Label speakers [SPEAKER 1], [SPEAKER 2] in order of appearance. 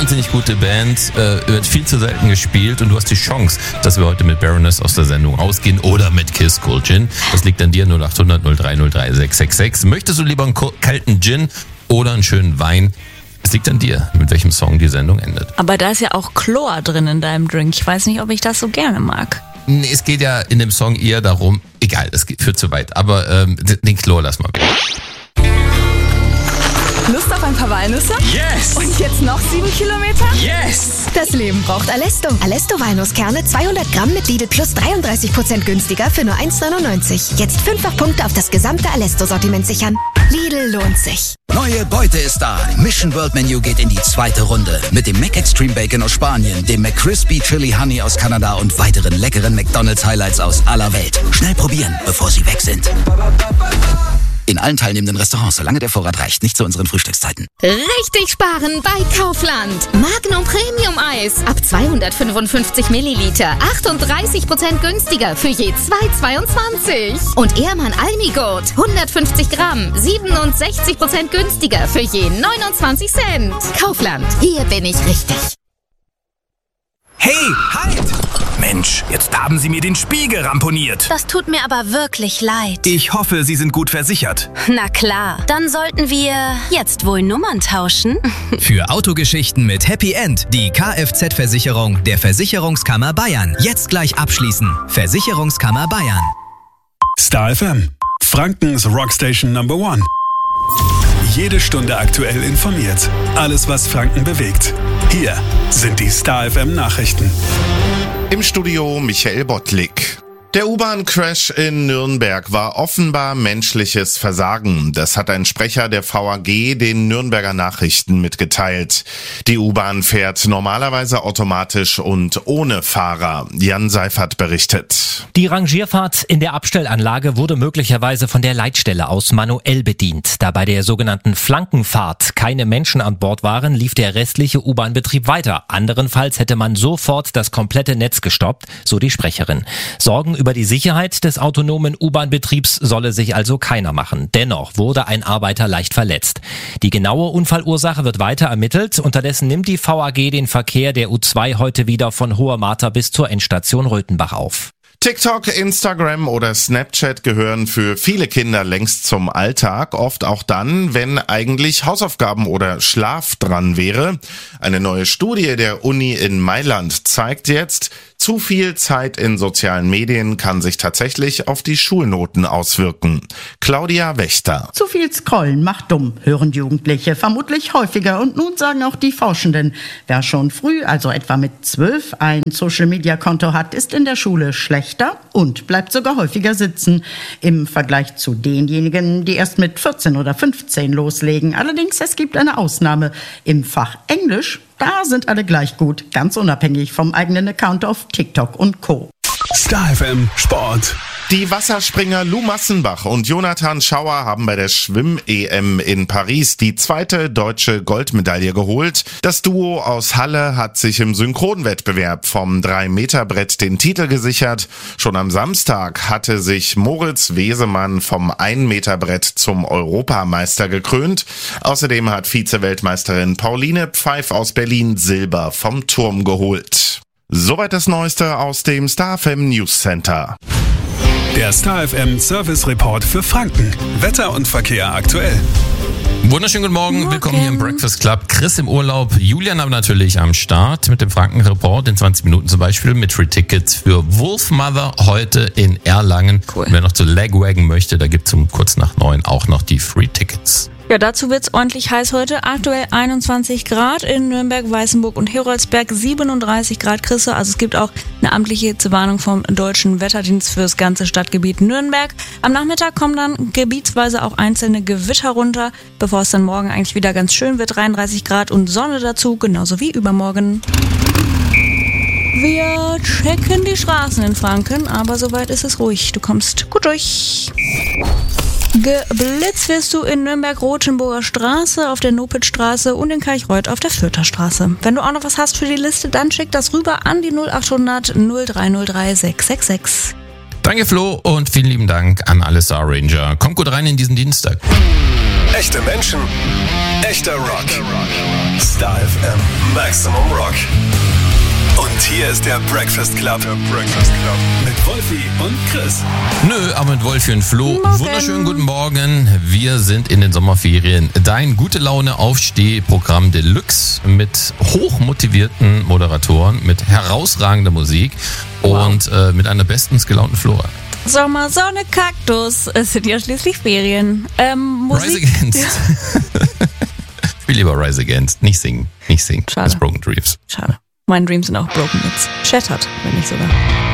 [SPEAKER 1] wahnsinnig gute Band, wird viel zu selten gespielt und du hast die Chance, dass wir heute mit Baroness aus der Sendung rausgehen oder mit Kiss Cold Gin. Das liegt an dir, 0800 0303 666. Möchtest du lieber einen kalten Gin oder einen schönen Wein? Es liegt an dir, mit welchem Song die Sendung endet.
[SPEAKER 2] Aber da ist ja auch Chlor drin in deinem Drink. Ich weiß nicht, ob ich das so gerne mag.
[SPEAKER 1] Nee, es geht ja in dem Song eher darum, egal, das führt zu weit, aber den Chlor lass mal weg.
[SPEAKER 3] Lust auf ein paar Walnüsse?
[SPEAKER 4] Yes!
[SPEAKER 3] Und jetzt noch 7 Kilometer?
[SPEAKER 4] Yes!
[SPEAKER 3] Das Leben braucht Alesto.
[SPEAKER 5] Alesto Walnusskerne 200 Gramm mit Lidl Plus 33% günstiger für nur 1,99. Jetzt 5-fach Punkte auf das gesamte Alesto-Sortiment sichern. Lidl lohnt sich.
[SPEAKER 6] Neue Beute ist da. Mission World Menu geht in die zweite Runde. Mit dem Mac Extreme Bacon aus Spanien, dem McCrispy Chili Honey aus Kanada und weiteren leckeren McDonald's Highlights aus aller Welt. Schnell probieren, bevor sie weg sind. In allen teilnehmenden Restaurants, solange der Vorrat reicht, nicht zu unseren Frühstückszeiten.
[SPEAKER 7] Richtig sparen bei Kaufland. Magnum Premium Eis ab 255 Milliliter. 38% günstiger für je 2,22. Und Ehrmann Almigurt 150 Gramm. 67% günstiger für je 29 Cent. Kaufland, hier bin ich richtig.
[SPEAKER 4] Hey, halt! Mensch, jetzt haben Sie mir den Spiegel ramponiert.
[SPEAKER 8] Das tut mir aber wirklich leid.
[SPEAKER 4] Ich hoffe, Sie sind gut versichert.
[SPEAKER 8] Na klar, dann sollten wir jetzt wohl Nummern tauschen.
[SPEAKER 9] Für Autogeschichten mit Happy End die Kfz-Versicherung der Versicherungskammer Bayern. Jetzt gleich abschließen. Versicherungskammer Bayern.
[SPEAKER 10] Star FM, Frankens Rockstation Number 1. Jede Stunde aktuell informiert. Alles, was Franken bewegt. Hier sind die Star FM Nachrichten.
[SPEAKER 11] Im Studio Michael Bottlik. Der U-Bahn-Crash in Nürnberg war offenbar menschliches Versagen. Das hat ein Sprecher der VAG den Nürnberger Nachrichten mitgeteilt. Die U-Bahn fährt normalerweise automatisch und ohne Fahrer. Jan Seifert berichtet.
[SPEAKER 12] Die Rangierfahrt in der Abstellanlage wurde möglicherweise von der Leitstelle aus manuell bedient. Da bei der sogenannten Flankenfahrt keine Menschen an Bord waren, lief der restliche U-Bahn-Betrieb weiter. Anderenfalls hätte man sofort das komplette Netz gestoppt, so die Sprecherin. Sorgen über die Sicherheit des autonomen U-Bahn-Betriebs solle sich also keiner machen. Dennoch wurde ein Arbeiter leicht verletzt. Die genaue Unfallursache wird weiter ermittelt. Unterdessen nimmt die VAG den Verkehr der U2 heute wieder von Hohe Martha bis zur Endstation Röthenbach auf.
[SPEAKER 11] TikTok, Instagram oder Snapchat gehören für viele Kinder längst zum Alltag, oft auch dann, wenn eigentlich Hausaufgaben oder Schlaf dran wäre. Eine neue Studie der Uni in Mailand zeigt jetzt, zu viel Zeit in sozialen Medien kann sich tatsächlich auf die Schulnoten auswirken. Claudia Wächter.
[SPEAKER 13] Zu viel Scrollen macht dumm, hören Jugendliche vermutlich häufiger. Und nun sagen auch die Forschenden, wer schon früh, also etwa mit 12, ein Social-Media-Konto hat, ist in der Schule schlechter und bleibt sogar häufiger sitzen. Im Vergleich zu denjenigen, die erst mit 14 oder 15 loslegen. Allerdings, es gibt eine Ausnahme. Im Fach Englisch, da sind alle gleich gut, ganz unabhängig vom eigenen Account auf TikTok und Co.
[SPEAKER 10] Star FM Sport.
[SPEAKER 11] Die Wasserspringer Lou Massenbach und Jonathan Schauer haben bei der Schwimm-EM in Paris die zweite deutsche Goldmedaille geholt. Das Duo aus Halle hat sich im Synchronwettbewerb vom 3-Meter-Brett den Titel gesichert. Schon am Samstag hatte sich Moritz Wesemann vom 1-Meter-Brett zum Europameister gekrönt. Außerdem hat Vize-Weltmeisterin Pauline Pfeif aus Berlin Silber vom Turm geholt. Soweit das Neueste aus dem Star FM News Center.
[SPEAKER 10] Der Star FM Service Report für Franken. Wetter und Verkehr aktuell.
[SPEAKER 1] Wunderschönen guten Morgen. Willkommen hier im Breakfast Club. Chris im Urlaub, Julian aber natürlich am Start mit dem Franken-Report in 20 Minuten zum Beispiel mit Free Tickets für Wolfmother heute in Erlangen. Cool. Und wer noch zu Lagwagon möchte, da gibt's um kurz nach 9 auch noch die Free Tickets.
[SPEAKER 2] Ja, dazu wird's ordentlich heiß heute. Aktuell 21 Grad in Nürnberg, Weißenburg und Heroldsberg, 37 Grad Krisse. Also es gibt auch eine amtliche Hitzewarnung vom Deutschen Wetterdienst für das ganze Stadtgebiet Nürnberg. Am Nachmittag kommen dann gebietsweise auch einzelne Gewitter runter, bevor es dann morgen eigentlich wieder ganz schön wird. 33 Grad und Sonne dazu, genauso wie übermorgen. Wir checken die Straßen in Franken, aber soweit ist es ruhig. Du kommst gut durch. Geblitzt wirst du in Nürnberg-Rothenburger Straße, auf der Nopitzstraße und in Kalchreuth auf der Fürther Straße. Wenn du auch noch was hast für die Liste, dann schick das rüber an die 0800 0303 666.
[SPEAKER 1] Danke Flo und vielen lieben Dank an alle Star Ranger. Kommt gut rein in diesen Dienstag.
[SPEAKER 10] Echte Menschen, echter Rock. Star FM. Maximum Rock. Und hier ist der Breakfast Club. Mit Wolfi und Chris.
[SPEAKER 1] Nö, aber mit Wolfi und Flo. Wunderschönen guten Morgen. Wir sind in den Sommerferien. Dein Gute-Laune-Aufstehprogramm Deluxe mit hochmotivierten Moderatoren, mit herausragender Musik und mit einer bestens gelaunten Flora.
[SPEAKER 2] Sommer, Sonne, Kaktus. Es sind ja schließlich Ferien. Musik.
[SPEAKER 1] Rise Against. Spiel lieber Rise Against. Nicht singen.
[SPEAKER 2] Schade.
[SPEAKER 1] Das Broken Dreams.
[SPEAKER 2] Schade. Meine Dreams sind auch broken jetzt. Shattered, wenn nicht sogar.